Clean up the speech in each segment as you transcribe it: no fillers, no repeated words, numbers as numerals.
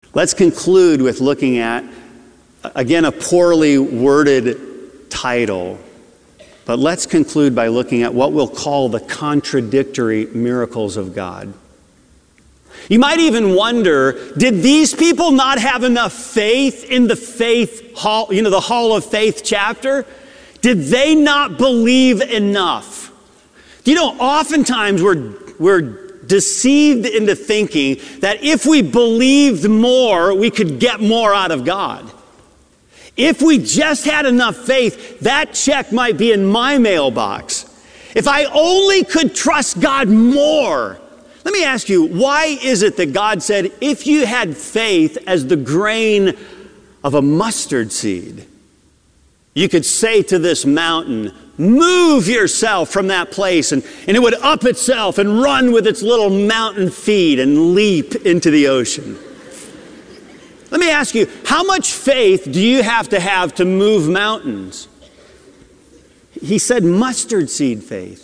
Let's conclude with looking at, again, a poorly worded title. But let's conclude by looking at what we'll call the contradictory miracles of God. You might even wonder, did these people not have enough faith in the faith hall, the Hall of Faith chapter? Did they not believe enough? Oftentimes we're deceived into thinking that if we believed more, we could get more out of God. If we just had enough faith, that check might be in my mailbox. If I only could trust God more. Let me ask you, why is it that God said, if you had faith as the grain of a mustard seed, you could say to this mountain, move yourself from that place, and it would up itself and run with its little mountain feet and leap into the ocean? Let me ask you, how much faith do you have to move mountains? He said mustard seed faith.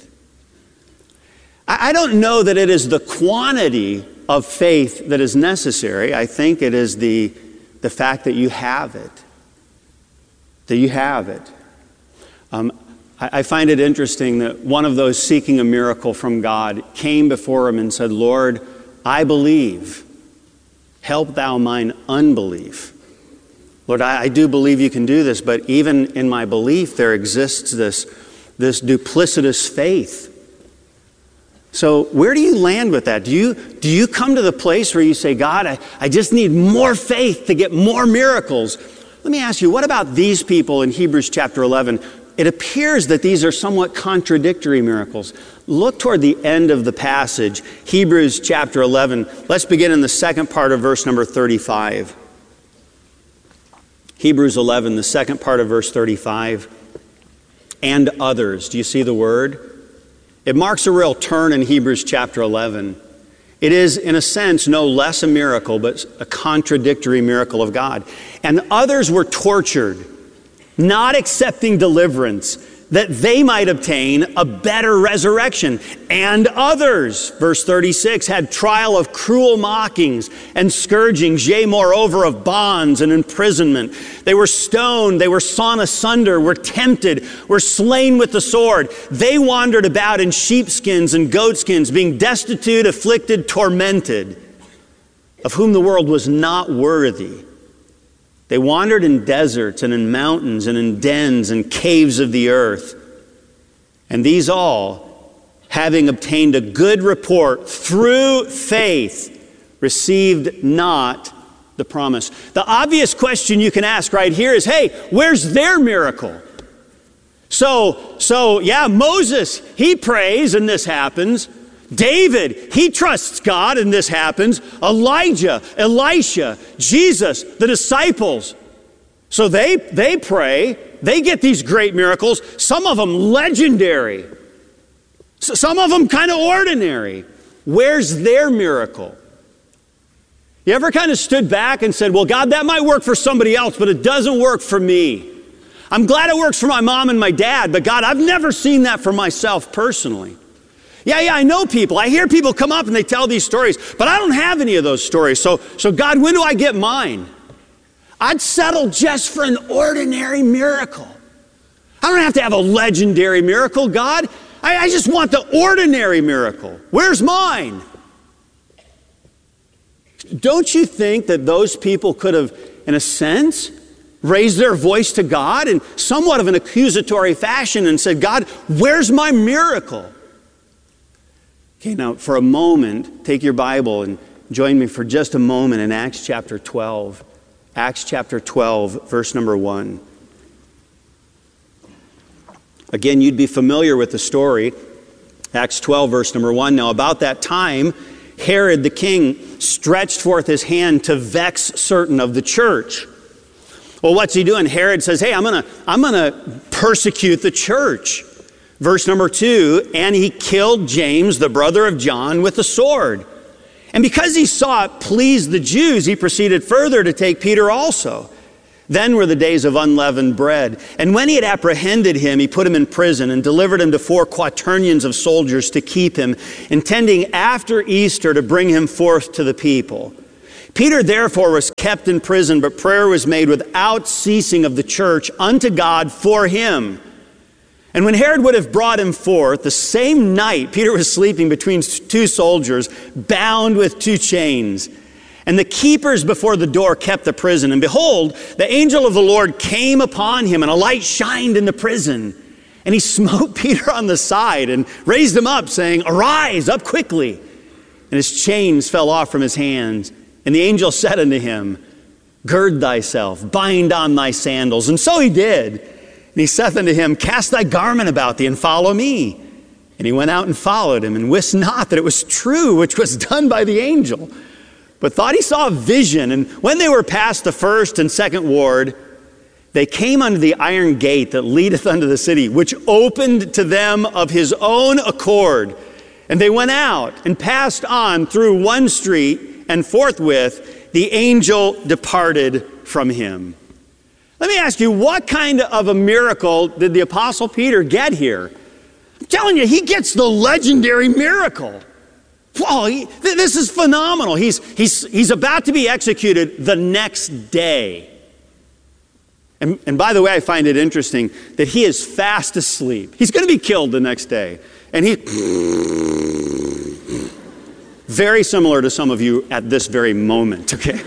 I don't know that it is the quantity of faith that is necessary. I think it is the fact that you have it. That you have it. I find it interesting that one of those seeking a miracle from God came before him and said, Lord, I believe. Help thou mine unbelief. Lord, I do believe you can do this, but even in my belief there exists this duplicitous faith. So where do you land with that? Do you come to the place where you say, God, I just need more faith to get more miracles? Let me ask you, what about these people in Hebrews chapter 11? It appears that these are somewhat contradictory miracles. Look toward the end of the passage, Hebrews chapter 11. Let's begin in the second part of verse number 35. Hebrews 11, the second part of verse 35. And others. Do you see the word? It marks a real turn in Hebrews chapter 11. It is, in a sense, no less a miracle, but a contradictory miracle of God. And others were tortured, not accepting deliverance, that they might obtain a better resurrection. And others, verse 36, had trial of cruel mockings and scourgings, yea, moreover, of bonds and imprisonment. They were stoned, they were sawn asunder, were tempted, were slain with the sword. They wandered about in sheepskins and goatskins, being destitute, afflicted, tormented, of whom the world was not worthy. They wandered in deserts and in mountains and in dens and caves of the earth. And these all, having obtained a good report through faith, received not the promise. The obvious question you can ask right here is, hey, where's their miracle? So yeah, Moses, he prays and this happens. David, he trusts God and this happens. Elijah, Elisha, Jesus, the disciples. So they pray. They get these great miracles. Some of them legendary. Some of them kind of ordinary. Where's their miracle? You ever kind of stood back and said, well, God, that might work for somebody else, but it doesn't work for me. I'm glad it works for my mom and my dad, but God, I've never seen that for myself personally. Yeah, I know people. I hear people come up and they tell these stories, but I don't have any of those stories. So God, when do I get mine? I'd settle just for an ordinary miracle. I don't have to have a legendary miracle, God. I just want the ordinary miracle. Where's mine? Don't you think that those people could have, in a sense, raised their voice to God in somewhat of an accusatory fashion and said, God, where's my miracle? Okay, now for a moment, take your Bible and join me for just a moment in Acts chapter 12. Acts chapter 12, verse number 1. Again, you'd be familiar with the story. Acts 12, verse number 1. Now about that time, Herod the king stretched forth his hand to vex certain of the church. Well, what's he doing? Herod says, hey, I'm gonna persecute the church. Verse number 2, and he killed James, the brother of John, with a sword. And because he saw it pleased the Jews, he proceeded further to take Peter also. Then were the days of unleavened bread. And when he had apprehended him, he put him in prison and delivered him to 4 quaternions of soldiers to keep him, intending after Easter to bring him forth to the people. Peter therefore was kept in prison, but prayer was made without ceasing of the church unto God for him. And when Herod would have brought him forth, the same night Peter was sleeping between two soldiers, bound with two chains. And the keepers before the door kept the prison. And behold, the angel of the Lord came upon him, and a light shined in the prison. And he smote Peter on the side and raised him up, saying, Arise, up quickly. And his chains fell off from his hands. And the angel said unto him, Gird thyself, bind on thy sandals. And so he did. And he saith unto him, Cast thy garment about thee, and follow me. And he went out and followed him, and wist not that it was true which was done by the angel, but thought he saw a vision. And when they were past the first and second ward, they came unto the iron gate that leadeth unto the city, which opened to them of his own accord. And they went out and passed on through one street, and forthwith the angel departed from him. Let me ask you, what kind of a miracle did the Apostle Peter get here? I'm telling you, he gets the legendary miracle. Whoa, this is phenomenal. He's about to be executed the next day. And by the way, I find it interesting that he is fast asleep. He's going to be killed the next day. And he... Very similar to some of you at this very moment, okay?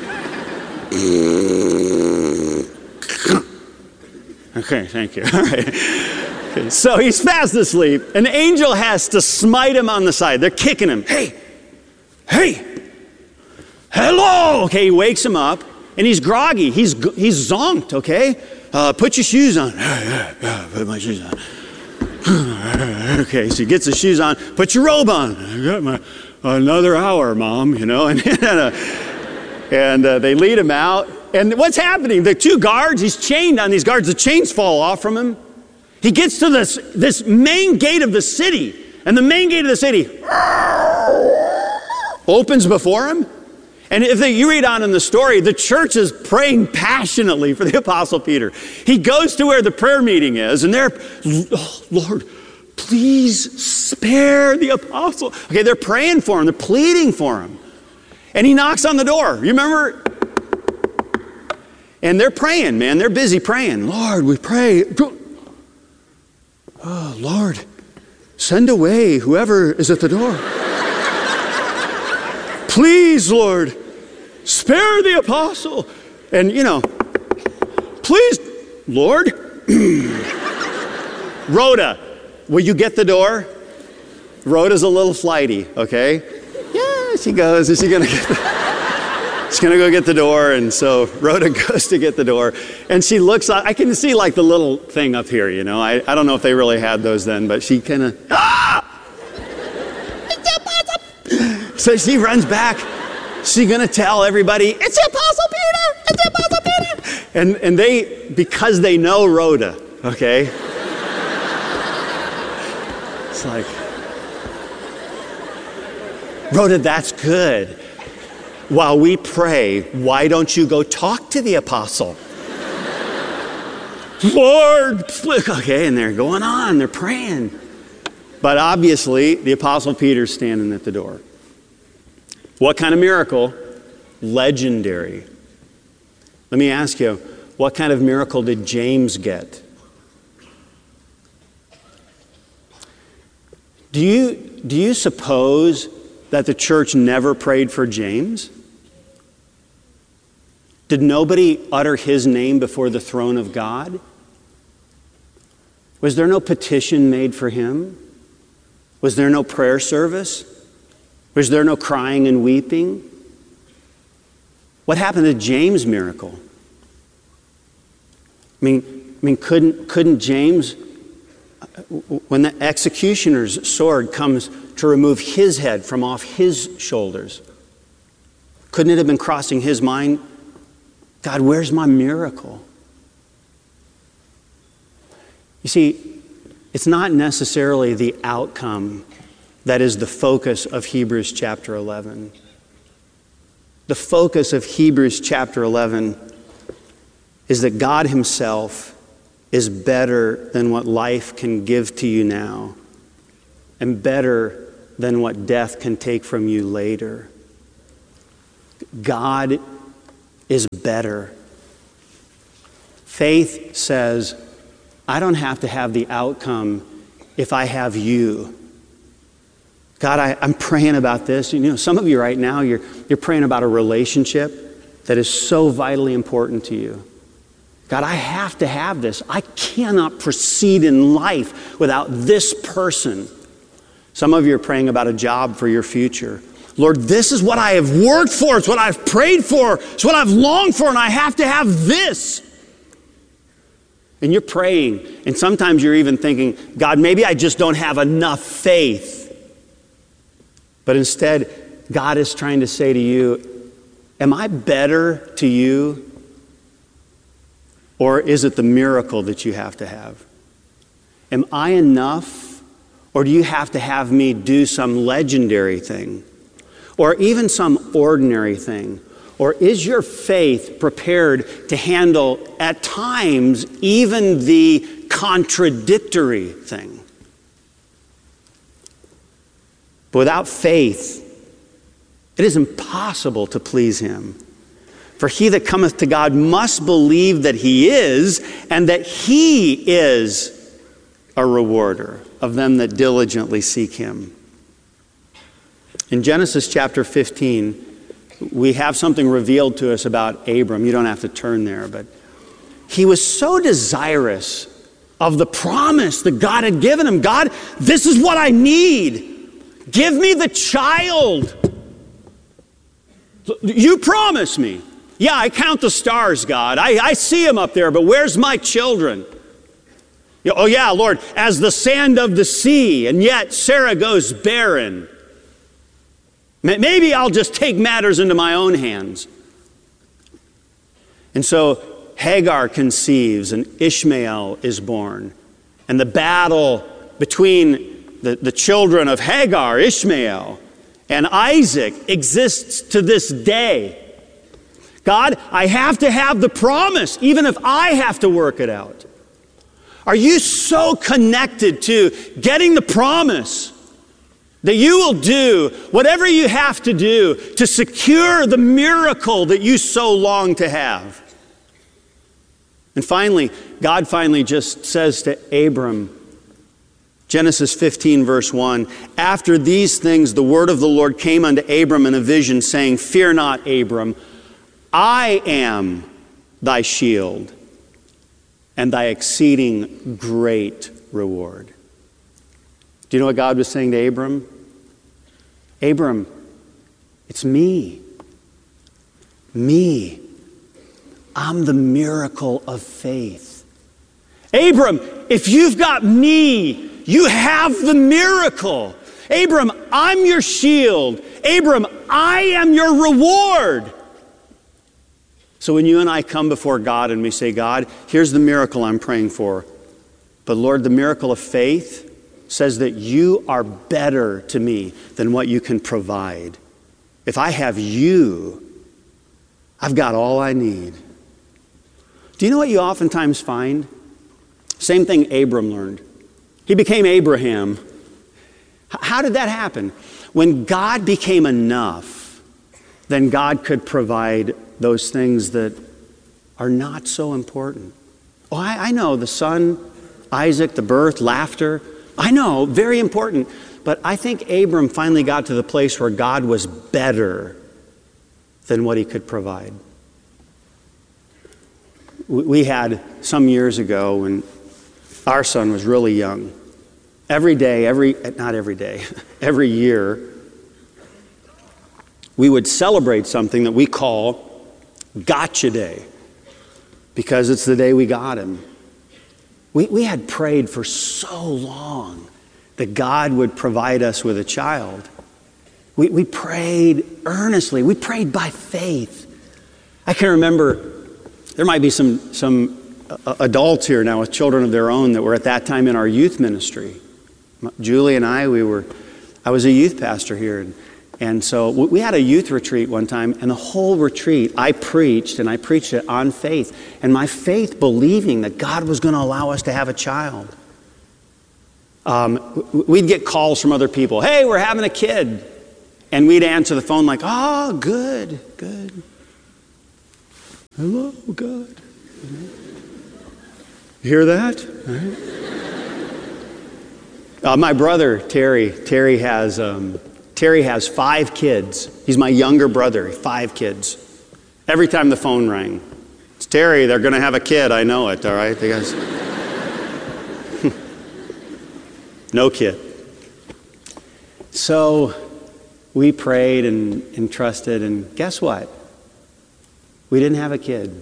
Okay, thank you. All right. Okay, so he's fast asleep. An angel has to smite him on the side. They're kicking him. Hey, hello. Okay, he wakes him up, and he's groggy. He's zonked, okay? Put your shoes on. Yeah, put my shoes on. Okay, so he gets his shoes on. Put your robe on. I got another hour, Mom, you know. And they lead him out. And what's happening? The two guards, he's chained on these guards. The chains fall off from him. He gets to this main gate of the city. And the main gate of the city opens before him. And if you read on in the story, the church is praying passionately for the Apostle Peter. He goes to where the prayer meeting is, and they're, oh, Lord, please spare the apostle. Okay, they're praying for him. They're pleading for him. And he knocks on the door. You remember? And they're praying, man. They're busy praying. Lord, we pray. Oh, Lord, send away whoever is at the door. Please, Lord, spare the apostle. And, you know, please, Lord. Rhoda, will you get the door? Rhoda's a little flighty, okay? Yeah, she goes. Is she going to get She's going to go get the door. And so Rhoda goes to get the door. And she looks up. I can see like the little thing up here, you know. I don't know if they really had those then, but she kind of, So she runs back. She's going to tell everybody, it's the Apostle Peter! It's the Apostle Peter! And they, because they know Rhoda, okay? It's like, Rhoda, that's good. While we pray, why don't you go talk to the apostle? Lord, okay, and they're going on, they're praying. But obviously, the Apostle Peter's standing at the door. What kind of miracle? Legendary. Let me ask you, what kind of miracle did James get? Do you suppose that the church never prayed for James? Did nobody utter his name before the throne of God? Was there no petition made for him? Was there no prayer service? Was there no crying and weeping? What happened to James' miracle? I mean, couldn't James, when the executioner's sword comes to remove his head from off his shoulders, couldn't it have been crossing his mind, God, where's my miracle? You see, it's not necessarily the outcome that is the focus of Hebrews chapter 11. The focus of Hebrews chapter 11 is that God himself is better than what life can give to you now, and better than what death can take from you later. God is better. Faith says, I don't have to have the outcome if I have you. God, I'm praying about this. You know, some of you right now, you're praying about a relationship that is so vitally important to you. God, I have to have this. I cannot proceed in life without this person. Some of you are praying about a job for your future. Lord, this is what I have worked for. It's what I've prayed for. It's what I've longed for, and I have to have this. And you're praying, and sometimes you're even thinking, God, maybe I just don't have enough faith. But instead, God is trying to say to you, am I better to you? Or is it the miracle that you have to have? Am I enough? Or do you have to have me do some legendary thing? Or even some ordinary thing? Or is your faith prepared to handle, at times, even the contradictory thing? But without faith, it is impossible to please him. For he that cometh to God must believe that he is, and that he is a rewarder of them that diligently seek him. In Genesis chapter 15, we have something revealed to us about Abram. You don't have to turn there, but he was so desirous of the promise that God had given him. God, this is what I need. Give me the child. You promise me. Yeah, I count the stars, God. I see them up there, but where's my children? Oh yeah, Lord, as the sand of the sea, and yet Sarah goes barren. Maybe I'll just take matters into my own hands. And so Hagar conceives, and Ishmael is born. And the battle between the children of Hagar, Ishmael, and Isaac exists to this day. God, I have to have the promise, even if I have to work it out. Are you so connected to getting the promise that you will do whatever you have to do to secure the miracle that you so long to have? And finally, God finally just says to Abram, Genesis 15, verse 1, after these things, the word of the Lord came unto Abram in a vision, saying, fear not, Abram, I am thy shield and thy exceeding great reward. Do you know what God was saying to Abram? Abram, it's me. Me. I'm the miracle of faith. Abram, if you've got me, you have the miracle. Abram, I'm your shield. Abram, I am your reward. So when you and I come before God and we say, God, here's the miracle I'm praying for. But Lord, the miracle of faith says that you are better to me than what you can provide. If I have you, I've got all I need. Do you know what you oftentimes find? Same thing Abram learned. He became Abraham. How did that happen? When God became enough, then God could provide those things that are not so important. Oh, I know, the son, Isaac, the birth, laughter. I know, very important. But I think Abram finally got to the place where God was better than what he could provide. We had some years ago when our son was really young. Every year, we would celebrate something that we call Gotcha Day, because it's the day we got him. We had prayed for so long that God would provide us with a child. We prayed earnestly. We prayed by faith. I can remember, there might be some adults here now with children of their own that were at that time in our youth ministry. Julie and I was a youth pastor here. And so we had a youth retreat one time, and the whole retreat I preached it on faith. And my faith believing that God was going to allow us to have a child. We'd get calls from other people. Hey, we're having a kid. And we'd answer the phone like, oh, good, good. Hello, God. You hear that? Right. My brother, Terry has 5 kids. He's my younger brother, 5 kids. Every time the phone rang, it's Terry, they're going to have a kid. I know it, all right? The guys. No kid. So we prayed and trusted, and guess what? We didn't have a kid.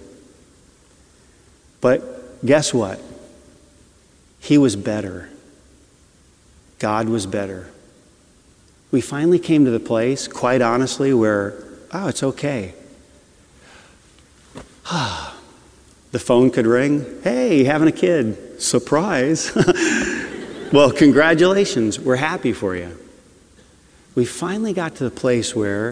But guess what? He was better. God was better. We finally came to the place, quite honestly, where, oh, it's okay. The phone could ring. Hey, having a kid. Surprise. Well, congratulations. We're happy for you. We finally got to the place where,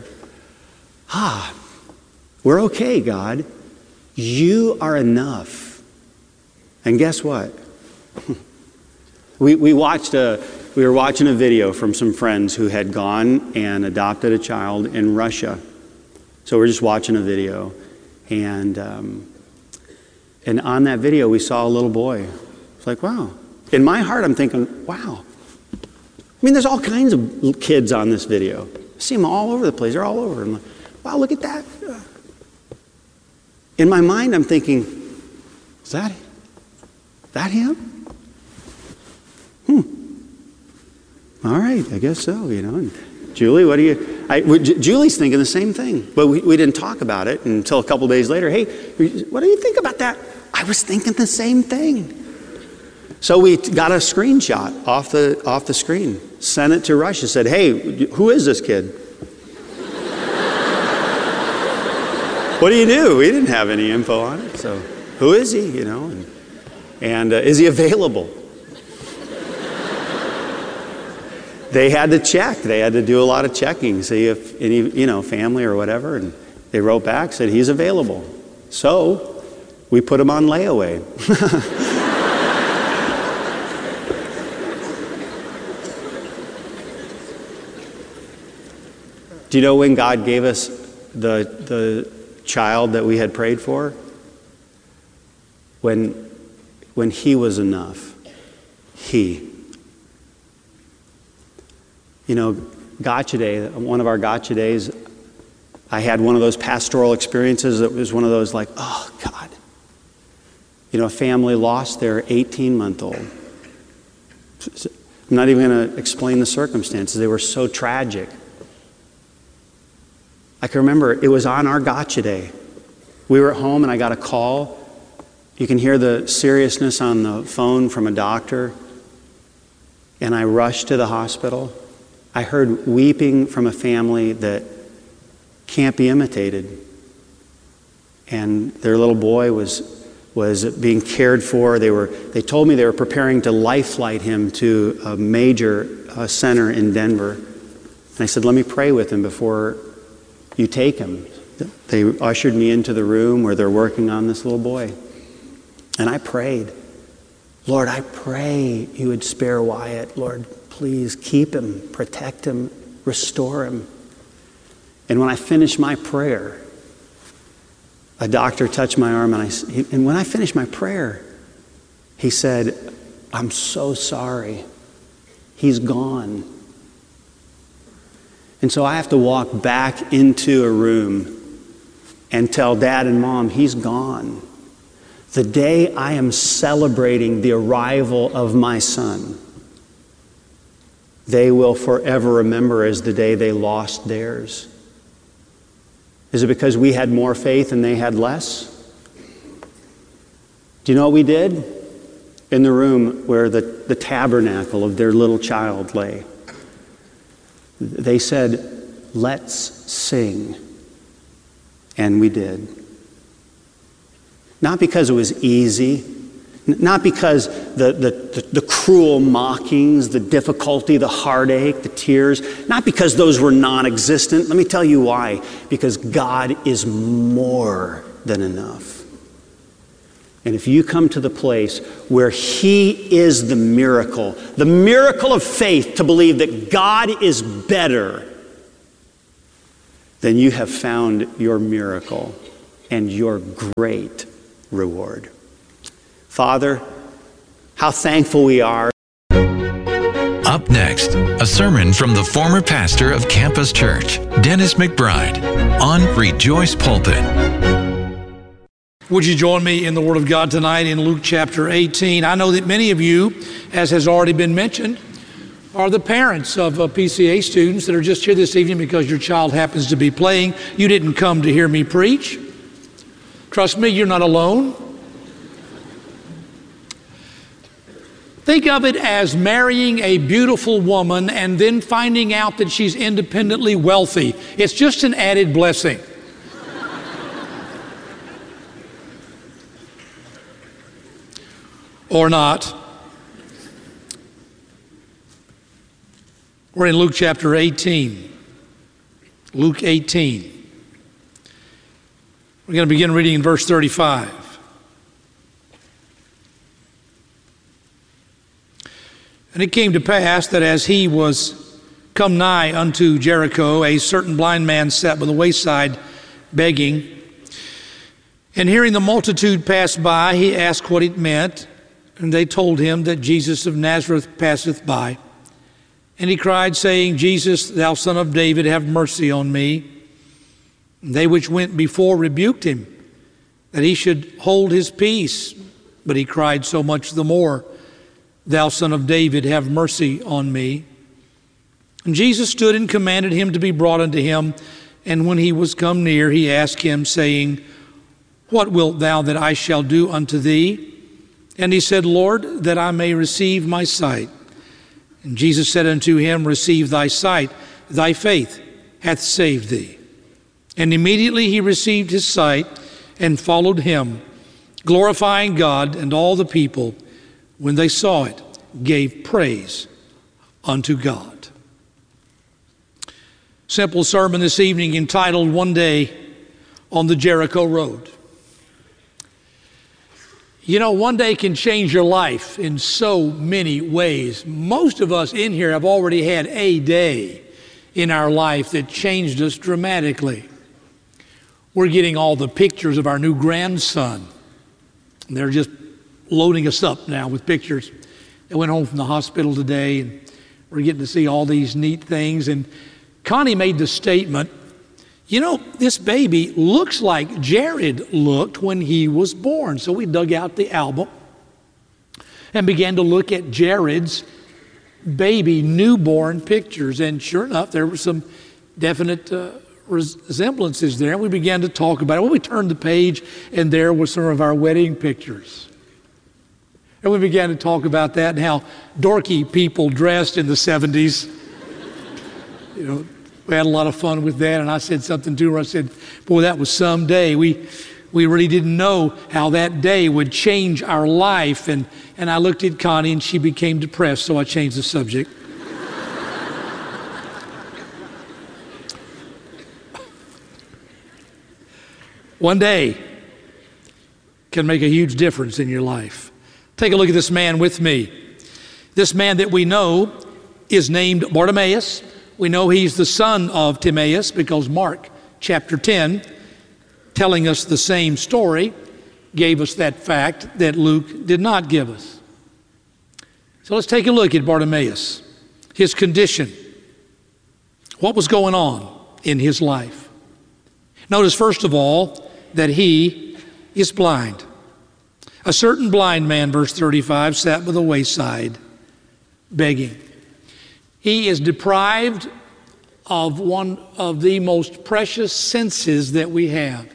we're okay, God. You are enough. And guess what? We were watching a video from some friends who had gone and adopted a child in Russia. So we're just watching a video. And on that video, we saw a little boy. It's like, wow. In my heart, I'm thinking, wow. I mean, there's all kinds of kids on this video. I see them all over the place. They're all over. I'm like, wow, look at that. In my mind, I'm thinking, is that him? All right, I guess so, you know. And Julie, what do you... Julie's thinking the same thing. But we didn't talk about it until a couple days later. Hey, what do you think about that? I was thinking the same thing. So we got a screenshot off the screen, sent it to Russia, said, hey, who is this kid? What do you do? We didn't have any info on it. So who is he, you know? And is he available? They had to check. They had to do a lot of checking, see if any, you know, family or whatever. And they wrote back, said he's available. So we put him on layaway. Do you know when God gave us the child that we had prayed for? When he was enough. He. You know, Gotcha Day, one of our Gotcha Days, I had one of those pastoral experiences that was one of those like, oh, God. You know, a family lost their 18-month-old. I'm not even going to explain the circumstances. They were so tragic. I can remember it was on our Gotcha Day. We were at home and I got a call. You can hear the seriousness on the phone from a doctor. And I rushed to the hospital. I heard weeping from a family that can't be imitated. And their little boy was being cared for. They told me they were preparing to life flight him to a major center in Denver. And I said, let me pray with him before you take him. They ushered me into the room where they're working on this little boy. And I prayed, Lord, I pray you would spare Wyatt. Lord, please keep him, protect him, restore him. And when I finished my prayer, a doctor touched my arm, and when I finished my prayer, he said, I'm so sorry. He's gone. And so I have to walk back into a room and tell Dad and Mom, he's gone. The day I am celebrating the arrival of my son, they will forever remember as the day they lost theirs. Is it because we had more faith and they had less? Do you know what we did? In the room where the tabernacle of their little child lay, they said, let's sing. And we did. Not because it was easy, not because the cruel mockings, the difficulty, the heartache, the tears, not because those were non-existent. Let me tell you why. Because God is more than enough. And if you come to the place where He is the miracle of faith to believe that God is better, then you have found your miracle and your great reward. Father, how thankful we are. Up next, a sermon from the former pastor of Campus Church, Dennis McBride, on Rejoice Pulpit. Would you join me in the Word of God tonight in Luke chapter 18? I know that many of you, as has already been mentioned, are the parents of PCA students that are just here this evening because your child happens to be playing. You didn't come to hear me preach. Trust me, you're not alone. Think of it as marrying a beautiful woman and then finding out that she's independently wealthy. It's just an added blessing. Or not. We're in Luke chapter 18. Luke 18. We're going to begin reading in verse 35. And it came to pass that as he was come nigh unto Jericho, a certain blind man sat by the wayside begging. And hearing the multitude pass by, he asked what it meant. And they told him that Jesus of Nazareth passeth by. And he cried, saying, Jesus, thou son of David, have mercy on me. And they which went before rebuked him, that he should hold his peace. But he cried so much the more, Thou son of David, have mercy on me. And Jesus stood and commanded him to be brought unto him. And when he was come near, he asked him, saying, What wilt thou that I shall do unto thee? And he said, Lord, that I may receive my sight. And Jesus said unto him, Receive thy sight, thy faith hath saved thee. And immediately he received his sight and followed him, glorifying God, and all the people, when they saw it, gave praise unto God. Simple sermon this evening entitled, One Day on the Jericho Road. You know, one day can change your life in so many ways. Most of us in here have already had a day in our life that changed us dramatically. We're getting all the pictures of our new grandson. They're just loading us up now with pictures. They went home from the hospital today, and we're getting to see all these neat things. And Connie made the statement, you know, this baby looks like Jared looked when he was born. So we dug out the album and began to look at Jared's baby newborn pictures. And sure enough, there were some definite resemblances there. And we began to talk about it. Well, we turned the page, and there were some of our wedding pictures. And we began to talk about that and how dorky people dressed in the 70s. You know, we had a lot of fun with that, and I said something to her. I said, boy, that was some day. We really didn't know how that day would change our life. And I looked at Connie, and she became depressed, so I changed the subject. One day can make a huge difference in your life. Take a look at this man with me. This man that we know is named Bartimaeus. We know he's the son of Timaeus because Mark chapter 10, telling us the same story, gave us that fact that Luke did not give us. So let's take a look at Bartimaeus, his condition, what was going on in his life. Notice first of all that he is blind. A certain blind man, verse 35, sat by the wayside begging. He is deprived of one of the most precious senses that we have.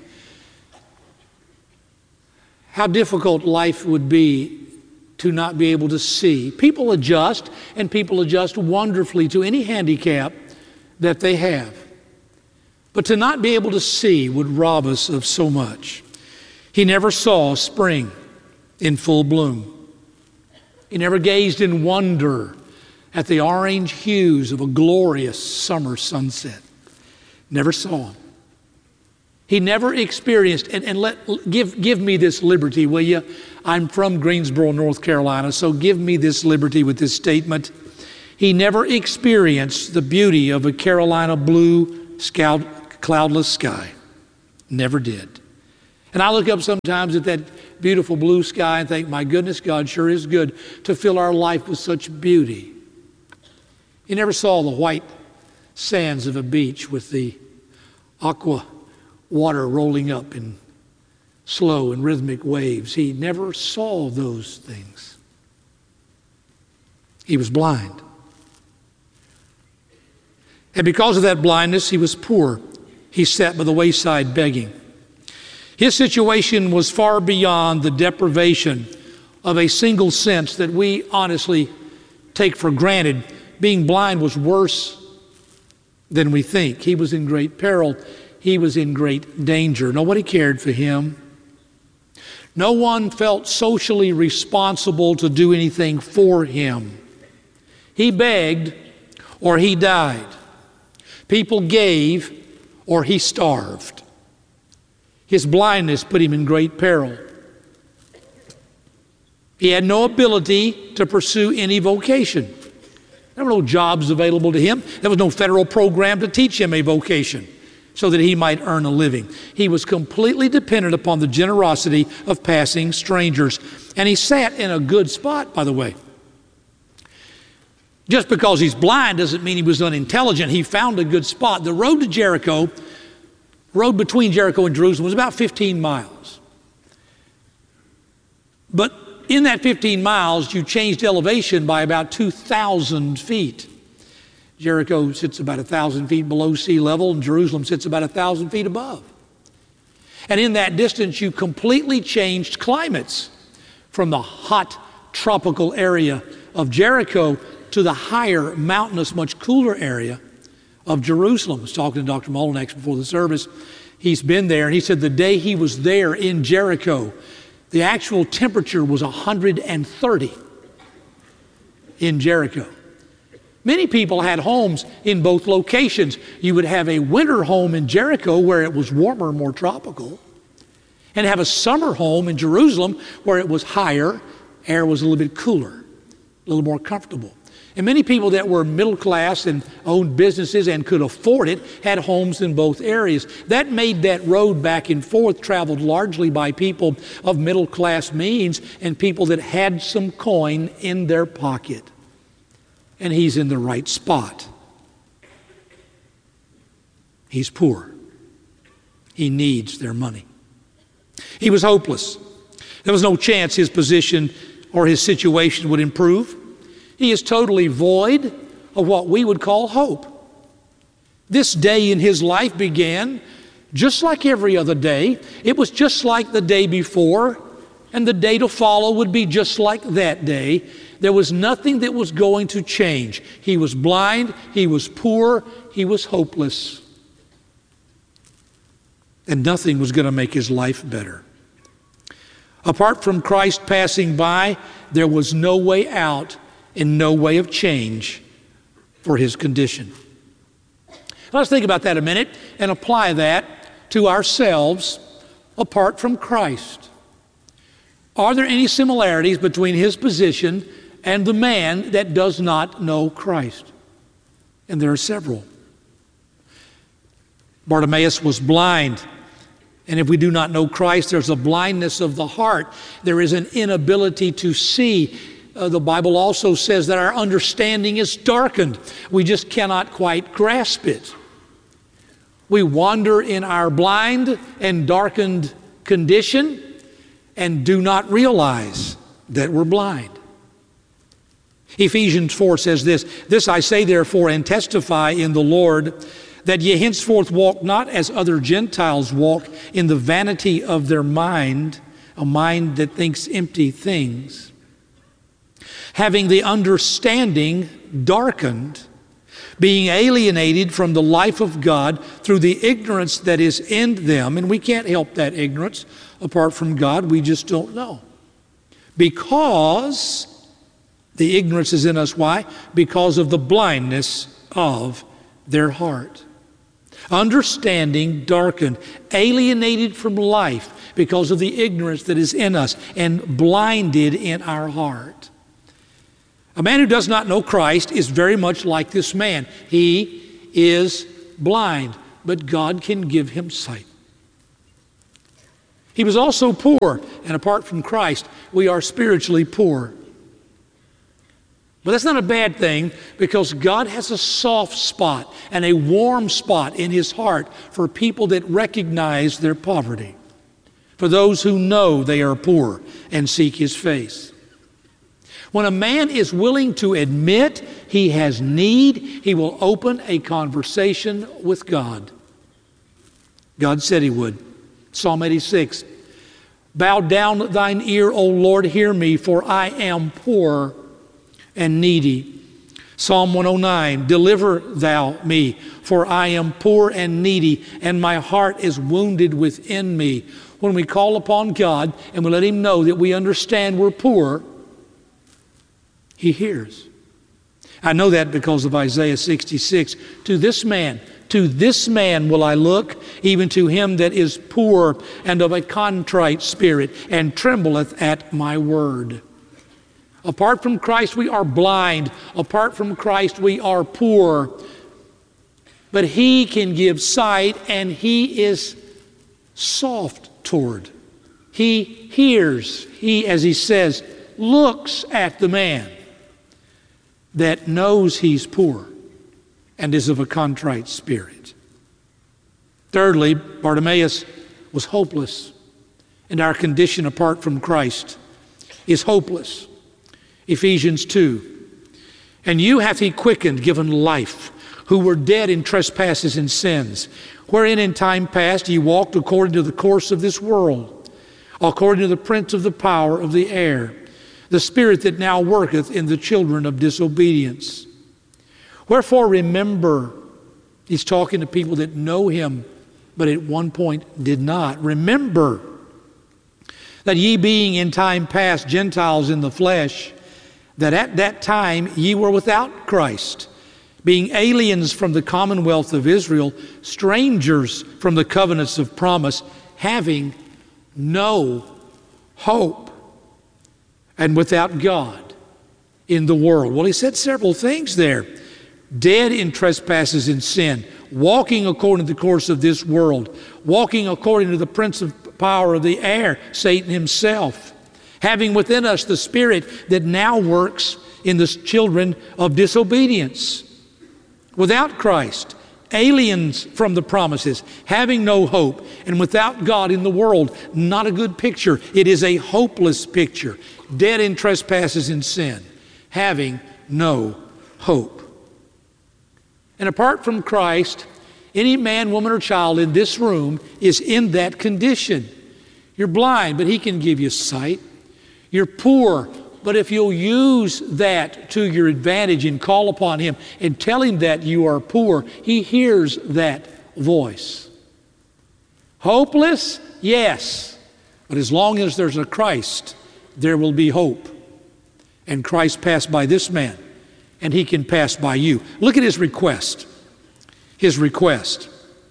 How difficult life would be to not be able to see. People adjust, and people adjust wonderfully to any handicap that they have. But to not be able to see would rob us of so much. He never saw spring in full bloom. He never gazed in wonder at the orange hues of a glorious summer sunset. Never saw him. He never experienced, give me this liberty, will you? I'm from Greensboro, North Carolina, so give me this liberty with this statement. He never experienced the beauty of a Carolina blue sky cloudless sky. Never did. And I look up sometimes at that beautiful blue sky and think, my goodness, God sure is good to fill our life with such beauty. You never saw the white sands of a beach with the aqua water rolling up in slow and rhythmic waves. He never saw those things. He was blind. And because of that blindness, he was poor. He sat by the wayside begging. His situation was far beyond the deprivation of a single sense that we honestly take for granted. Being blind was worse than we think. He was in great peril. He was in great danger. Nobody cared for him. No one felt socially responsible to do anything for him. He begged or he died. People gave or he starved. His blindness put him in great peril. He had no ability to pursue any vocation. There were no jobs available to him. There was no federal program to teach him a vocation so that he might earn a living. He was completely dependent upon the generosity of passing strangers. And he sat in a good spot, by the way. Just because he's blind doesn't mean he was unintelligent. He found a good spot. The road to Jericho, road between Jericho and Jerusalem, was about 15 miles. But in that 15 miles, you changed elevation by about 2,000 feet. Jericho sits about 1,000 feet below sea level, and Jerusalem sits about 1,000 feet above. And in that distance, you completely changed climates from the hot tropical area of Jericho to the higher, mountainous, much cooler area of Jerusalem. I was talking to Dr. Molinex before the service. He's been there, and he said the day he was there in Jericho, the actual temperature was 130 in Jericho. Many people had homes in both locations. You would have a winter home in Jericho where it was warmer, more tropical, and have a summer home in Jerusalem where it was higher, air was a little bit cooler, a little more comfortable. And many people that were middle class and owned businesses and could afford it had homes in both areas. That made that road back and forth traveled largely by people of middle class means and people that had some coin in their pocket. And he's in the right spot. He's poor. He needs their money. He was hopeless. There was no chance his position or his situation would improve. He is totally void of what we would call hope. This day in his life began just like every other day. It was just like the day before, and the day to follow would be just like that day. There was nothing that was going to change. He was blind, he was poor, he was hopeless. And nothing was going to make his life better. Apart from Christ passing by, there was no way out and no way of change for his condition. Let's think about that a minute and apply that to ourselves apart from Christ. Are there any similarities between his position and the man that does not know Christ? And there are several. Bartimaeus was blind. And if we do not know Christ, there's a blindness of the heart. There is an inability to see. The Bible also says that our understanding is darkened. We just cannot quite grasp it. We wander in our blind and darkened condition and do not realize that we're blind. Ephesians 4 says this, "This I say therefore and testify in the Lord, that ye henceforth walk not as other Gentiles walk in the vanity of their mind, a mind that thinks empty things, having the understanding darkened, being alienated from the life of God through the ignorance that is in them." And we can't help that ignorance apart from God. We just don't know. Because the ignorance is in us. Why? Because of the blindness of their heart. Understanding darkened, alienated from life because of the ignorance that is in us and blinded in our heart. A man who does not know Christ is very much like this man. He is blind. but God can give him sight. He was also poor, and apart from Christ, we are spiritually poor. But that's not a bad thing, because God has a soft spot and a warm spot in his heart for people that recognize their poverty, for those who know they are poor and seek his face. When a man is willing to admit he has need, he will open a conversation with God. God said he would. Psalm 86, "Bow down thine ear, O Lord, hear me, for I am poor and needy." Psalm 109, "Deliver thou me, for I am poor and needy, and my heart is wounded within me." When we call upon God and we let him know that we understand we're poor, he hears. I know that because of Isaiah 66. To this man will I look, even to him that is poor and of a contrite spirit, and trembleth at my word. Apart from Christ, we are blind. Apart from Christ, we are poor. But he can give sight, and he is soft toward. He hears. He, as he says, looks at the man that knows he's poor and is of a contrite spirit. Thirdly, Bartimaeus was hopeless, and our condition apart from Christ is hopeless. Ephesians 2, "And you hath he quickened, given life, who were dead in trespasses and sins, wherein in time past ye walked according to the course of this world, according to the prince of the power of the air, the spirit that now worketh in the children of disobedience. Wherefore remember," he's talking to people that know him, but at one point did not. "Remember that ye being in time past Gentiles in the flesh, that at that time ye were without Christ, being aliens from the commonwealth of Israel, strangers from the covenants of promise, having no hope, and without God in the world." Well, he said several things there. Dead in trespasses and sin, walking according to the course of this world, walking according to the prince of power of the air, Satan himself, having within us the spirit that now works in the children of disobedience. Without Christ, aliens from the promises, having no hope, and without God in the world. Not a good picture. It is a hopeless picture. Dead in trespasses and sin, having no hope. And apart from Christ, any man, woman, or child in this room is in that condition. You're blind, but he can give you sight. You're poor, but if you'll use that to your advantage and call upon him and tell him that you are poor, he hears that voice. Hopeless? Yes. But as long as there's a Christ, there will be hope. And Christ passed by this man, and he can pass by you. Look at his request. His request.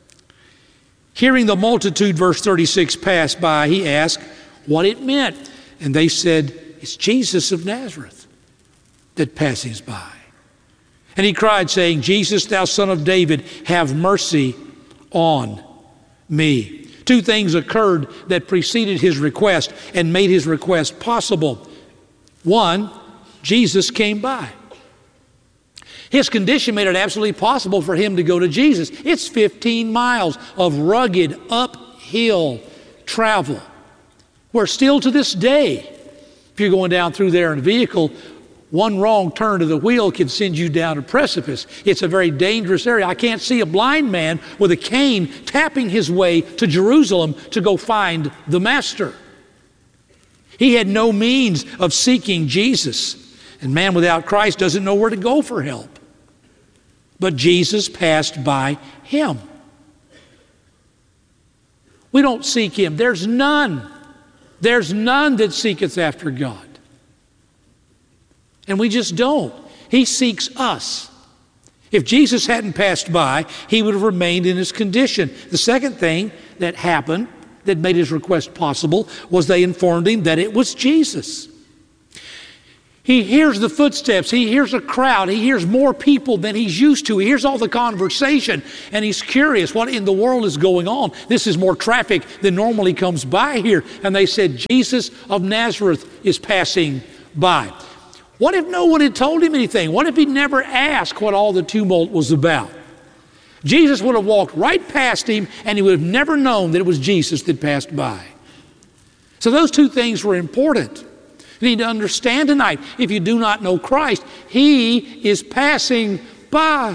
Hearing the multitude, verse 36, pass by, he asked what it meant. And they said, "It's Jesus of Nazareth that passes by." And he cried, saying, "Jesus, thou son of David, have mercy on me." Two things occurred that preceded his request and made his request possible. One, Jesus came by. His condition made it absolutely possible for him to go to Jesus. It's 15 miles of rugged, uphill travel, where still to this day, if you're going down through there in a vehicle, one wrong turn to the wheel can send you down a precipice. It's a very dangerous area. I can't see a blind man with a cane tapping his way to Jerusalem to go find the Master. He had no means of seeking Jesus. And man without Christ doesn't know where to go for help. But Jesus passed by him. We don't seek him. There's none. There's none that seeketh after God. And we just don't. He seeks us. If Jesus hadn't passed by, he would have remained in his condition. The second thing that happened that made his request possible was they informed him that it was Jesus. He hears the footsteps. He hears a crowd. He hears more people than he's used to. He hears all the conversation, and he's curious what in the world is going on. This is more traffic than normally comes by here. And they said, Jesus of Nazareth is passing by. What if no one had told him anything? What if he'd never asked what all the tumult was about? Jesus would have walked right past him, and he would have never known that it was Jesus that passed by. So those two things were important. You need to understand tonight, if you do not know Christ, He is passing by.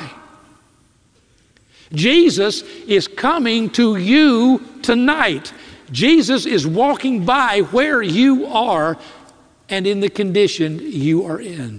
Jesus is coming to you tonight. Jesus is walking by where you are and in the condition you are in.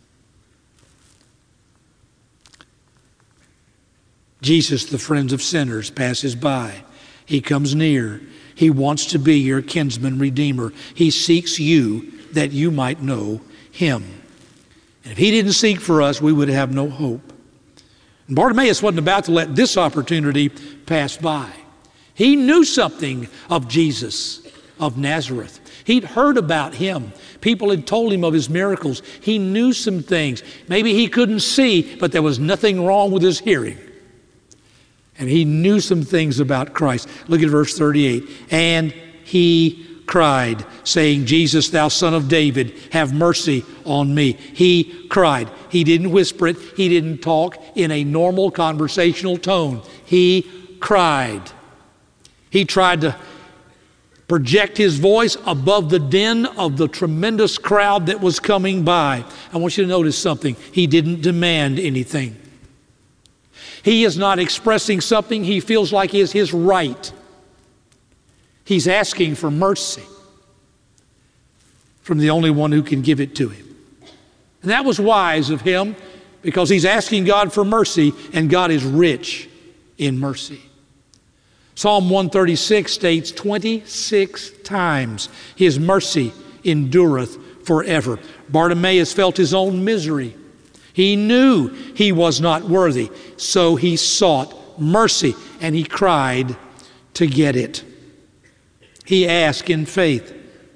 Jesus, the friend of sinners, passes by. He comes near. He wants to be your kinsman redeemer. He seeks you that you might know Him. And if He didn't seek for us, we would have no hope. And Bartimaeus wasn't about to let this opportunity pass by. He knew something of Jesus of Nazareth. He'd heard about Him. People had told him of His miracles. He knew some things. Maybe he couldn't see, but there was nothing wrong with his hearing. And he knew some things about Christ. Look at verse 38. And he cried, saying, Jesus, thou son of David, have mercy on me. He cried. He didn't whisper it. He didn't talk in a normal conversational tone. He cried. He tried to project his voice above the din of the tremendous crowd that was coming by. I want you to notice something. He didn't demand anything. He is not expressing something he feels like is his right. He's asking for mercy from the only one who can give it to him. And that was wise of him, because he's asking God for mercy, and God is rich in mercy. Psalm 136 states 26 times, His mercy endureth forever. Bartimaeus felt his own misery. He knew he was not worthy, so he sought mercy, and he cried to get it. He asked in faith.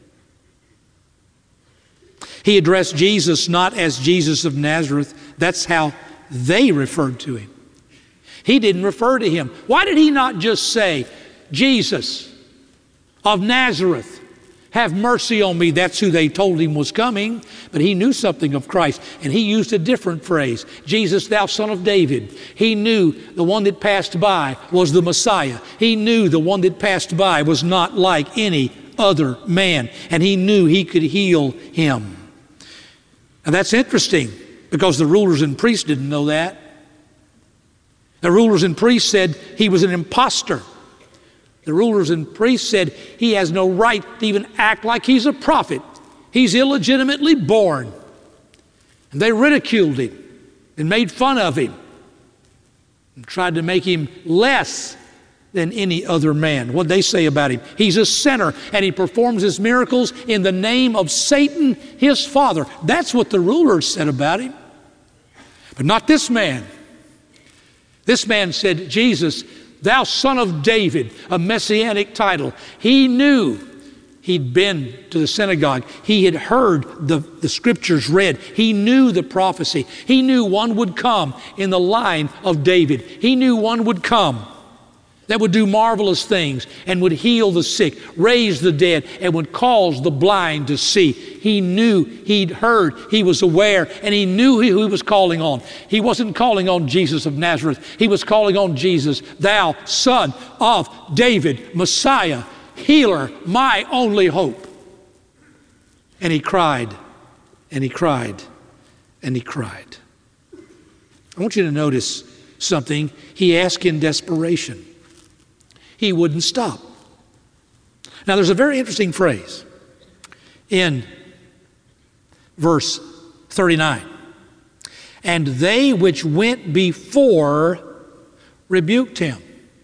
He addressed Jesus not as Jesus of Nazareth. That's how they referred to Him. He didn't refer to Him. Why did He not just say, Jesus of Nazareth, have mercy on me? That's who they told Him was coming. But He knew something of Christ, and He used a different phrase. Jesus, thou son of David. He knew the one that passed by was the Messiah. He knew the one that passed by was not like any other man, and He knew He could heal him. Now that's interesting, because the rulers and priests didn't know that. The rulers and priests said He was an imposter. The rulers and priests said He has no right to even act like He's a prophet. He's illegitimately born. And they ridiculed Him and made fun of Him and tried to make Him less than any other man. What'd they say about Him? He's a sinner, and He performs His miracles in the name of Satan, his father. That's what the rulers said about Him. But not this man. This man said, Jesus, thou son of David, a messianic title. He knew. He'd been to the synagogue. He had heard the scriptures read. He knew the prophecy. He knew one would come in the line of David. He knew one would come that would do marvelous things and would heal the sick, raise the dead, and would cause the blind to see. He knew, he'd heard, he was aware, and he knew who he was calling on. He wasn't calling on Jesus of Nazareth. He was calling on Jesus, thou son of David, Messiah, healer, my only hope. And he cried, and he cried, and he cried. I want you to notice something. He asked in desperation. He wouldn't stop. Now there's a very interesting phrase in verse 39. And they which went before rebuked him.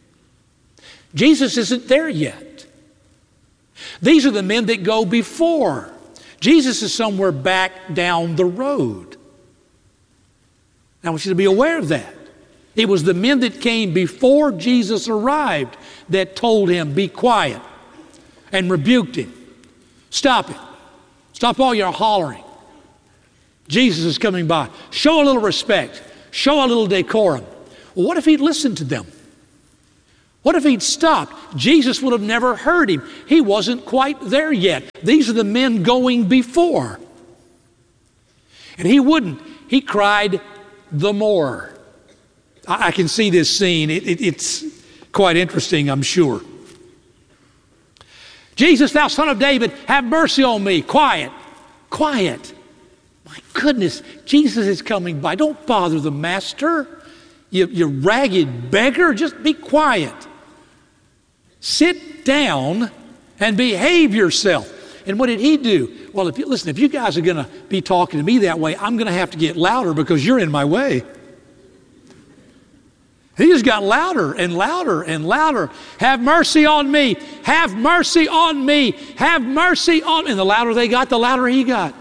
Jesus isn't there yet. These are the men that go before. Jesus is somewhere back down the road. Now, I want you to be aware of that. It was the men that came before Jesus arrived that told him, be quiet, and rebuked him. Stop it. Stop all your hollering. Jesus is coming by. Show a little respect. Show a little decorum. Well, what if he'd listened to them? What if he'd stopped? Jesus would have never heard him. He wasn't quite there yet. These are the men going before. And he wouldn't. He cried the more. I can see this scene. It's quite interesting, I'm sure. Jesus, thou son of David, have mercy on me. Quiet. Quiet. My goodness, Jesus is coming by. Don't bother the master. You ragged beggar, just be quiet. Sit down and behave yourself. And what did he do? Well, if you guys are going to be talking to me that way, I'm going to have to get louder because you're in my way. He just got louder and louder and louder. Have mercy on me. Have mercy on me. Have mercy on me. And the louder they got, the louder he got.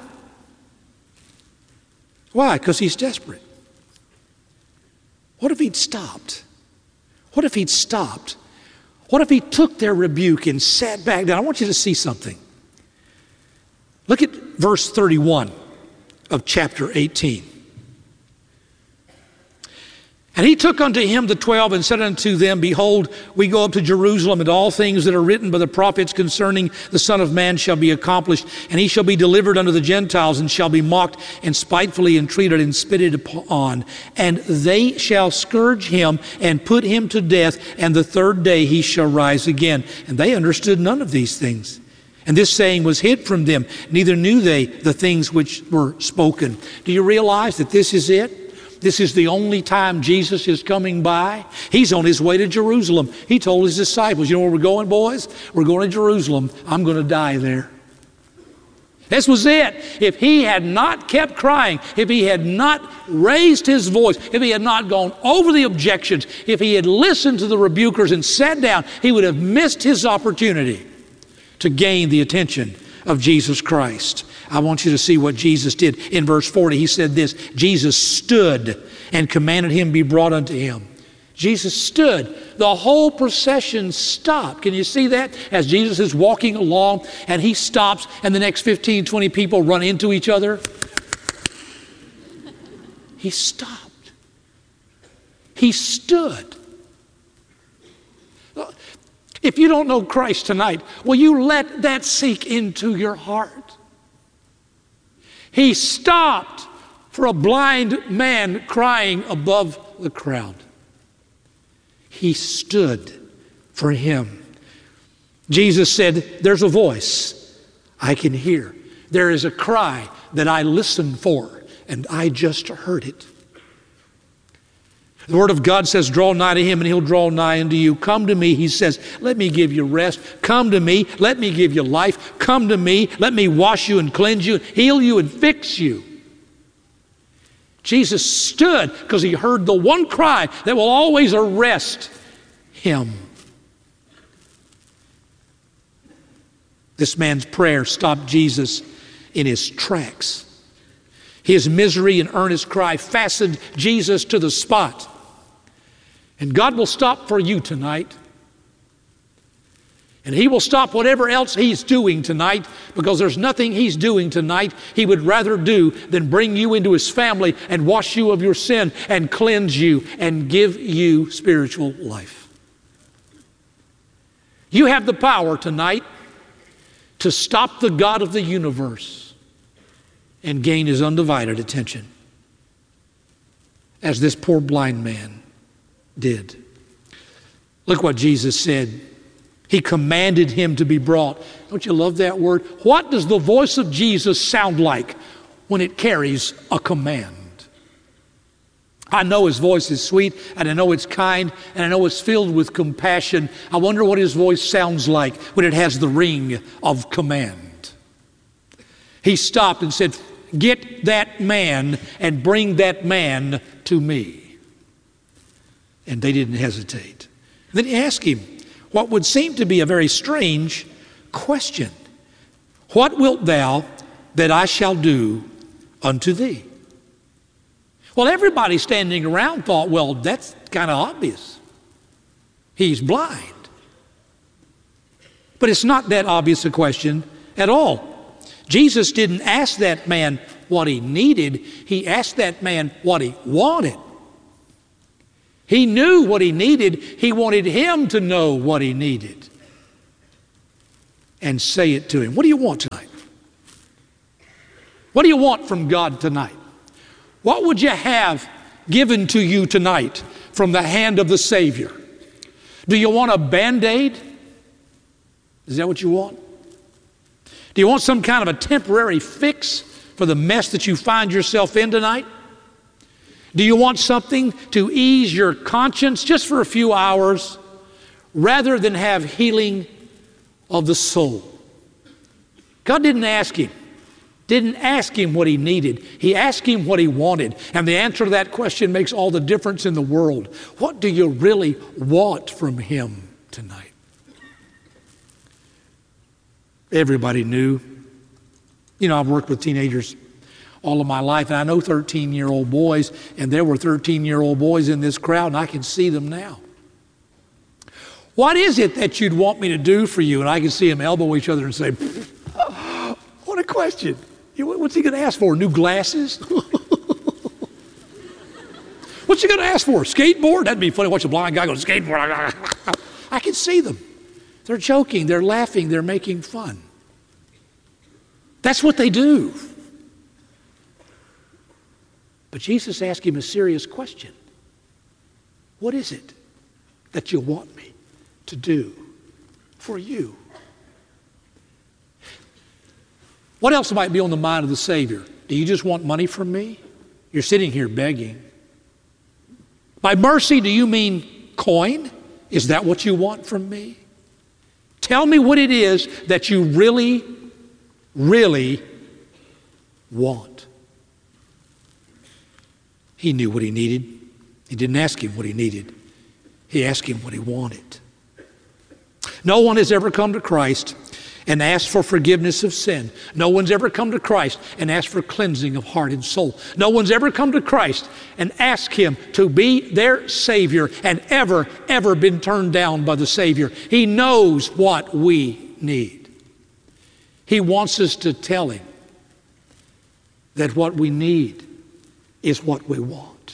Why? Because he's desperate. What if he'd stopped? What if he'd stopped? What if he took their rebuke and sat back down? I want you to see something. Look at verse 31 of chapter 18. And he took unto him the 12 and said unto them, Behold, we go up to Jerusalem, and all things that are written by the prophets concerning the Son of Man shall be accomplished. And he shall be delivered unto the Gentiles, and shall be mocked and spitefully entreated and spitted upon. And they shall scourge him and put him to death, and the third day he shall rise again. And they understood none of these things. And this saying was hid from them, neither knew they the things which were spoken. Do you realize that this is it? This is the only time Jesus is coming by. He's on his way to Jerusalem. He told his disciples, you know where we're going, boys? We're going to Jerusalem. I'm going to die there. This was it. If he had not kept crying, if he had not raised his voice, if he had not gone over the objections, if he had listened to the rebukers and sat down, he would have missed his opportunity to gain the attention of Jesus Christ. I want you to see what Jesus did. In verse 40, he said this, Jesus stood and commanded him be brought unto him. Jesus stood. The whole procession stopped. Can you see that? As Jesus is walking along and he stops and the next 15, 20 people run into each other. He stopped. He stood. If you don't know Christ tonight, will you let that sink into your heart? He stopped for a blind man crying above the crowd. He stood for him. Jesus said, there's a voice I can hear. There is a cry that I listen for, and I just heard it. The Word of God says, draw nigh to him and he'll draw nigh unto you. Come to me, he says, let me give you rest. Come to me, let me give you life. Come to me, let me wash you and cleanse you, heal you and fix you. Jesus stood because he heard the one cry that will always arrest him. This man's prayer stopped Jesus in his tracks. His misery and earnest cry fastened Jesus to the spot. And God will stop for you tonight. And he will stop whatever else he's doing tonight, because there's nothing he's doing tonight he would rather do than bring you into his family and wash you of your sin and cleanse you and give you spiritual life. You have the power tonight to stop the God of the universe and gain his undivided attention, as this poor blind man did. Look what Jesus said. He commanded him to be brought. Don't you love that word? What does the voice of Jesus sound like when it carries a command? I know his voice is sweet, and I know it's kind, and I know it's filled with compassion. I wonder what his voice sounds like when it has the ring of command. He stopped and said, get that man and bring that man to me. And they didn't hesitate. And then he asked him what would seem to be a very strange question. What wilt thou that I shall do unto thee? Well, everybody standing around thought, well, that's kind of obvious. He's blind. But it's not that obvious a question at all. Jesus didn't ask that man, what he needed. He asked that man what he wanted. He knew what he needed. He wanted him to know what he needed and say it to him. What do you want tonight? What do you want from God tonight? What would you have given to you tonight from the hand of the Savior? Do you want a Band-Aid? Is that what you want? Do you want some kind of a temporary fix for the mess that you find yourself in tonight? Do you want something to ease your conscience just for a few hours rather than have healing of the soul? God didn't ask him what he needed. He asked him what he wanted. And the answer to that question makes all the difference in the world. What do you really want from him tonight? Everybody knew. You know, I've worked with teenagers all of my life, and I know 13-year-old boys, and there were 13-year-old boys in this crowd, and I can see them now. What is it that you'd want me to do for you? And I can see them elbow each other and say, what a question. What's he going to ask for? New glasses? What's he going to ask for? Skateboard? That'd be funny. Watch a blind guy go to skateboard. I can see them. They're joking. They're laughing. They're making fun. That's what they do. But Jesus asked him a serious question. What is it that you want me to do for you? What else might be on the mind of the Savior? Do you just want money from me? You're sitting here begging. By mercy, do you mean coin? Is that what you want from me? Tell me what it is that you really, really want. He knew what he needed. He didn't ask him what he needed. He asked him what he wanted. No one has ever come to Christ and asked for forgiveness of sin. No one's ever come to Christ and asked for cleansing of heart and soul. No one's ever come to Christ and asked him to be their Savior and ever been turned down by the Savior. He knows what we need. He wants us to tell him that what we need is what we want.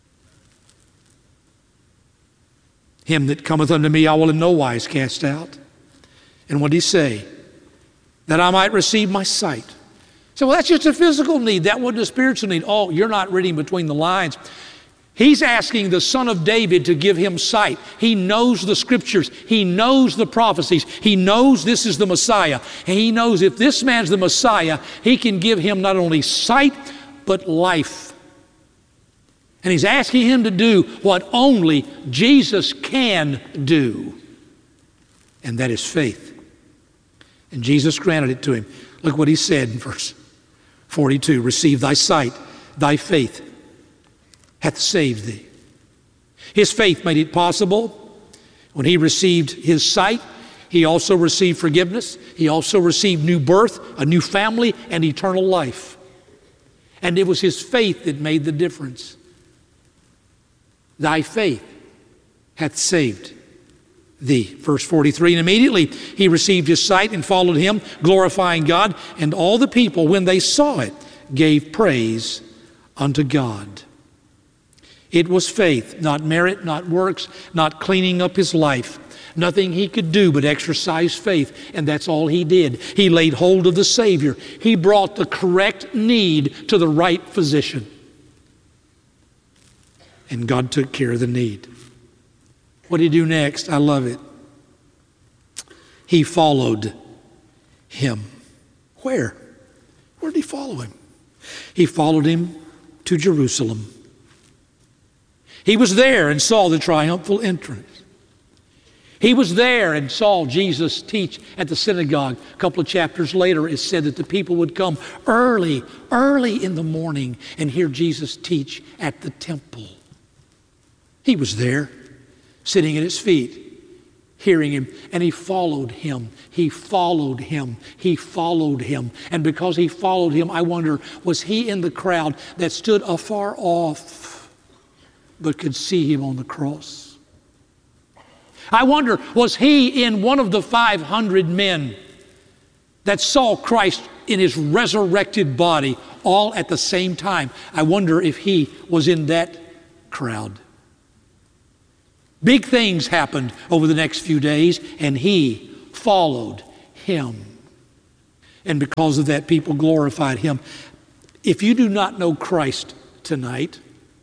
Him that cometh unto me I will in no wise cast out. And what did he say? That I might receive my sight. So, well, that's just a physical need. That wasn't a spiritual need. Oh, you're not reading between the lines. He's asking the Son of David to give him sight. He knows the Scriptures. He knows the prophecies. He knows this is the Messiah. And he knows if this man's the Messiah, he can give him not only sight, but life. And he's asking him to do what only Jesus can do. And that is faith. And Jesus granted it to him. Look what he said in verse 42. Receive thy sight, thy faith hath saved thee. His faith made it possible. When he received his sight, he also received forgiveness. He also received new birth, a new family, and eternal life. And it was his faith that made the difference. Thy faith hath saved thee. Verse 43, and immediately he received his sight and followed him, glorifying God, and all the people, when they saw it, gave praise unto God. It was faith, not merit, not works, not cleaning up his life. Nothing he could do but exercise faith, and that's all he did. He laid hold of the Savior. He brought the correct need to the right physician. And God took care of the need. What did he do next? I love it. He followed him. Where? Where did he follow him? He followed him to Jerusalem. He was there and saw the triumphal entrance. He was there and saw Jesus teach at the synagogue. A couple of chapters later, it said that the people would come early in the morning and hear Jesus teach at the temple. He was there, sitting at his feet, hearing him, and he followed him. He followed him. He followed him. And because he followed him, I wonder, was he in the crowd that stood afar off but could see him on the cross? I wonder, was he in one of the 500 men that saw Christ in his resurrected body all at the same time. I wonder if he was in that crowd. Big things happened over the next few days, and he followed him. And because of that, people glorified him. If you do not know Christ tonight,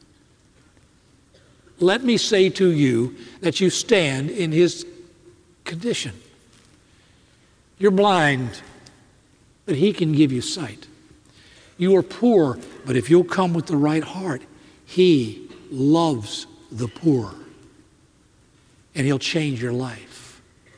let me say to you that you stand in his condition. You're blind, but he can give you sight. You are poor, but if you'll come with the right heart, he loves the poor, and he'll change your life.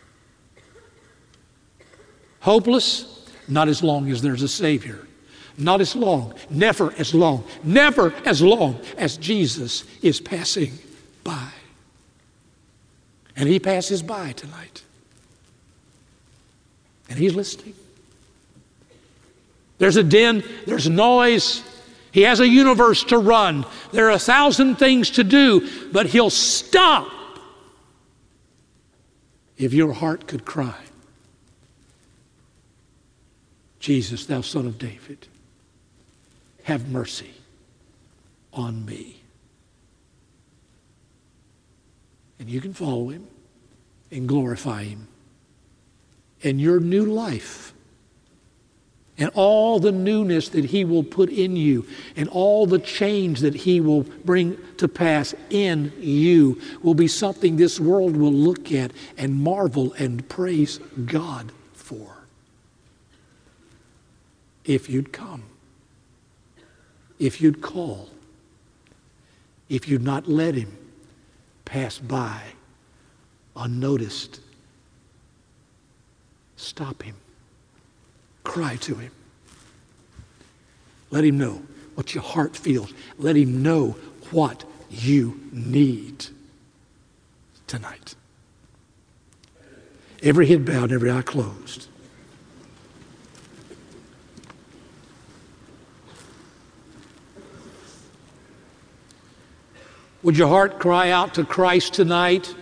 Hopeless? Not as long as there's a Savior. Not as long, never as long as Jesus is passing by. And he passes by tonight. And he's listening. There's a din, there's noise. He has a universe to run. There are 1,000 things to do, but he'll stop if your heart could cry, Jesus, thou Son of David, have mercy on me. And you can follow him and glorify him. And your new life and all the newness that he will put in you and all the change that he will bring to pass in you will be something this world will look at and marvel and praise God for. If you'd come, if you'd call, if you'd not let him pass by unnoticed, stop him. Cry to him. Let him know what your heart feels. Let him know what you need tonight. Every head bowed, every eye closed. Would your heart cry out to Christ tonight?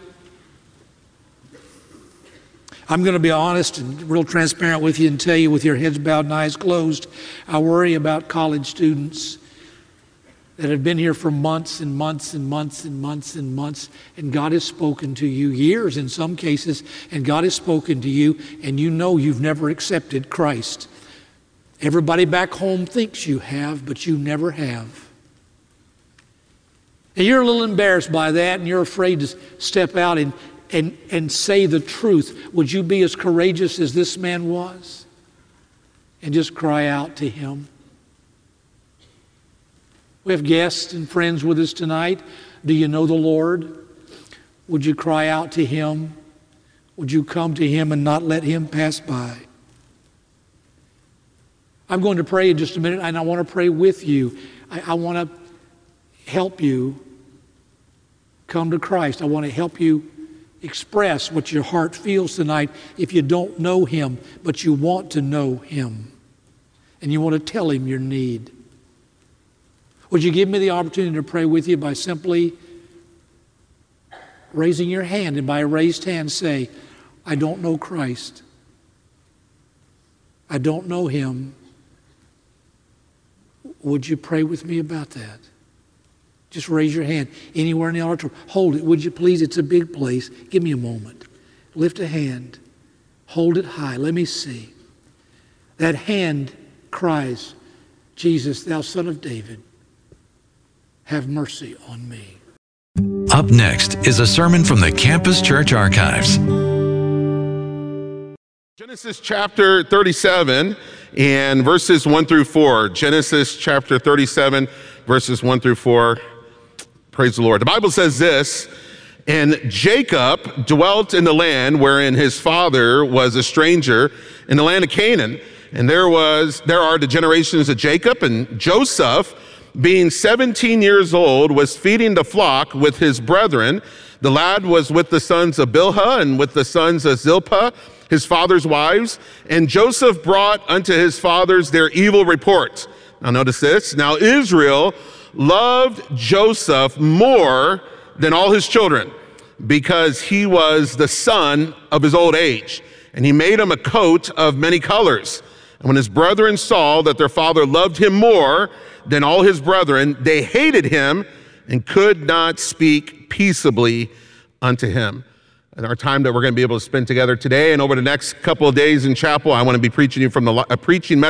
I'm going to be honest and real transparent with you and tell you with your heads bowed and eyes closed, I worry about college students that have been here for months and months and months and months and months, and God has spoken to you, years in some cases, and God has spoken to you, and you know you've never accepted Christ. Everybody back home thinks you have, but you never have. And you're a little embarrassed by that, and you're afraid to step out and say the truth. Would you be as courageous as this man was and just cry out to him? We have guests and friends with us tonight. Do you know the Lord? Would you cry out to him? Would you come to him and not let him pass by? I'm going to pray in just a minute, and I want to pray with you. I want to help you come to Christ. I want to help you express what your heart feels tonight if you don't know him, but you want to know him. And you want to tell him your need. Would you give me the opportunity to pray with you by simply raising your hand, and by a raised hand say, I don't know Christ. I don't know him. Would you pray with me about that? Just raise your hand anywhere in the auditorium. Hold it, would you please? It's a big place. Give me a moment. Lift a hand. Hold it high. Let me see. That hand cries, Jesus, thou Son of David, have mercy on me. Up next is a sermon from the Campus Church Archives. Genesis chapter 37 and verses 1 through 4. Genesis chapter 37, verses 1 through 4. Praise the Lord. The Bible says this, and Jacob dwelt in the land wherein his father was a stranger, in the land of Canaan. And there are the generations of Jacob, and Joseph, being 17 years old, was feeding the flock with his brethren. The lad was with the sons of Bilhah and with the sons of Zilpah, his father's wives. And Joseph brought unto his fathers their evil report. Now notice this. Now Israel loved Joseph more than all his children, because he was the son of his old age. And he made him a coat of many colors. And when his brethren saw that their father loved him more than all his brethren, they hated him and could not speak peaceably unto him. And our time that we're going to be able to spend together today and over the next couple of days in chapel, I want to be preaching you from a preaching message